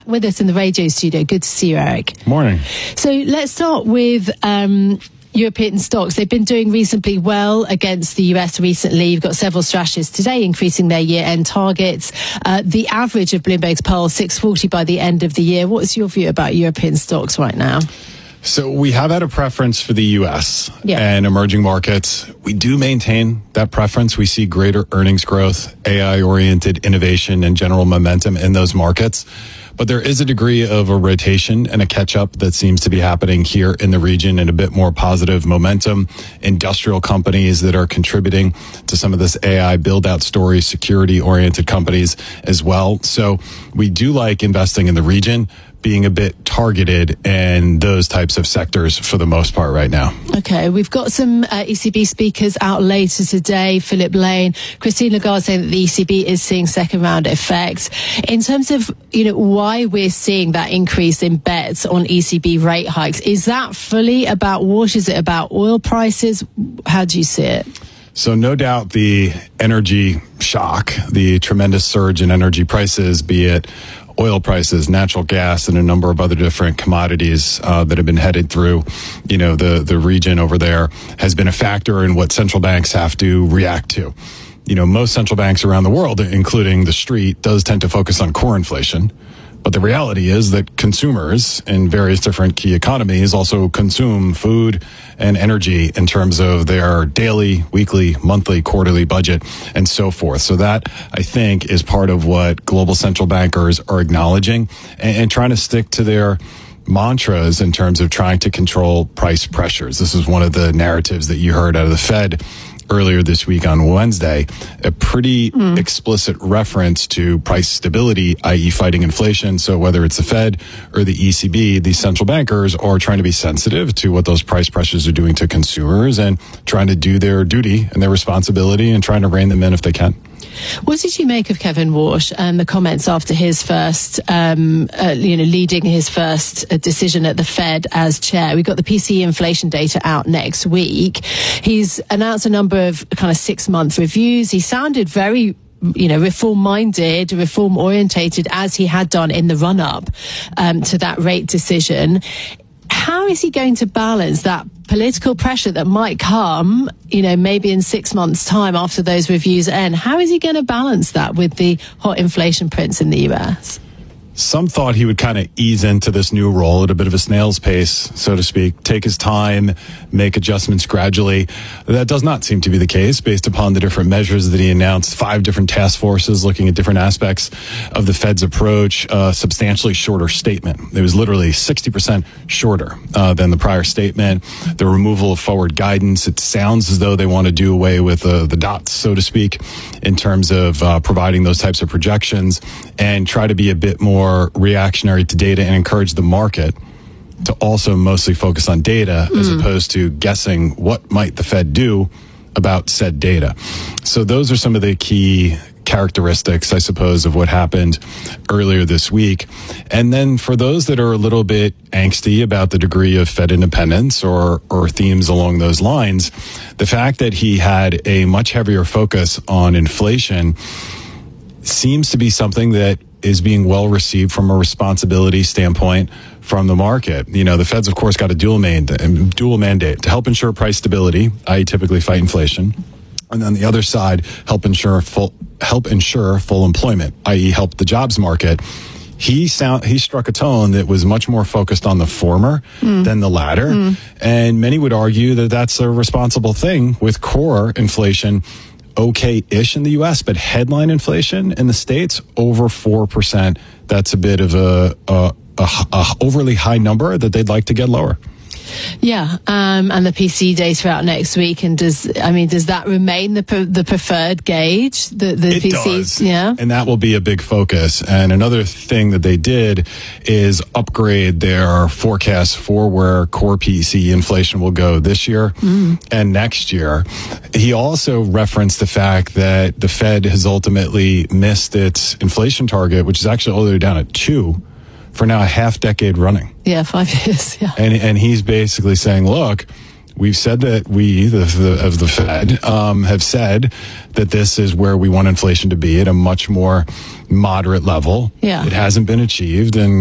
With us in the radio studio. Good to see you, Eric. Morning. So let's start with European stocks. They've been doing reasonably well against the US recently. You've got several strategists today increasing their year-end targets. The average of Bloomberg's poll, 640 by the end of the year. What's your view about European stocks right now? So we have had a preference for the U.S. and emerging markets. We do maintain that preference. We see greater earnings growth, AI-oriented innovation, and general momentum in those markets. But there is a degree of a rotation and a catch-up that seems to be happening here in the region, and a bit more positive momentum. Industrial companies that are contributing to some of this AI build-out story, security-oriented companies as well. So we do like investing in the region, being a bit targeted in those types of sectors for the most part right now. Okay, we've got some ECB speakers out later today. Philip Lane, Christine Lagarde saying that the ECB is seeing second round effects. In terms of, why we're seeing that increase in bets on ECB rate hikes, is that fully about water? Is it about oil prices? How do you see it? So no doubt the energy shock, the tremendous surge in energy prices, be it oil prices, natural gas, and a number of other different commodities that have been headed through, the region over there, has been a factor in what central banks have to react to. Most central banks around the world, including the street, does tend to focus on core inflation. But the reality is that consumers in various different key economies also consume food and energy in terms of their daily, weekly, monthly, quarterly budget, and so forth. So that, I think, is part of what global central bankers are acknowledging and trying to stick to their mantras in terms of trying to control price pressures. This is one of the narratives that you heard out of the Fed earlier this week on Wednesday, a pretty explicit reference to price stability, i.e. fighting inflation. So whether it's the Fed or the ECB, these central bankers are trying to be sensitive to what those price pressures are doing to consumers and trying to do their duty and their responsibility and trying to rein them in if they can. What did you make of Kevin Warsh and the comments after his first, leading his first decision at the Fed as chair? We got the PCE inflation data out next week. He's announced a number of kind of 6-month reviews. He sounded very reform-minded, reform-orientated, as he had done in the run-up to that rate decision. How is he going to balance that political pressure that might come, maybe in 6 months' time after those reviews end? How is he going to balance that with the hot inflation prints in the US? Some thought he would kind of ease into this new role at a bit of a snail's pace, so to speak, take his time, make adjustments gradually. That does not seem to be the case based upon the different measures that he announced, 5 different task forces looking at different aspects of the Fed's approach, a substantially shorter statement. It was literally 60% shorter than the prior statement. The removal of forward guidance. It sounds as though they want to do away with the dots, so to speak, in terms of providing those types of projections and try to be a bit more reactionary to data and encourage the market to also mostly focus on data as opposed to guessing what might the Fed do about said data. So those are some of the key characteristics, I suppose, of what happened earlier this week. And then for those that are a little bit angsty about the degree of Fed independence or themes along those lines, the fact that he had a much heavier focus on inflation seems to be something that is being well received from a responsibility standpoint from the market. The Fed's, of course, got a dual mandate to help ensure price stability, i.e. typically fight inflation. And on the other side, help ensure full employment, i.e. help the jobs market. He struck a tone that was much more focused on the former than the latter. And many would argue that that's a responsible thing with core inflation okay-ish in the U.S., but headline inflation in the States over 4%. That's a bit of a overly high number that they'd like to get lower. Yeah, and the PCE data out next week. And does that remain the preferred gauge? The it PCE, does. Yeah, and that will be a big focus. And another thing that they did is upgrade their forecast for where core PCE inflation will go this year and next year. He also referenced the fact that the Fed has ultimately missed its inflation target, which is actually all the way down at 2%. For now a half decade running. Yeah, 5 years. Yeah. And he's basically saying, look, We've said that of the Fed, have said that this is where we want inflation to be at a much more moderate level. Yeah. It hasn't been achieved, and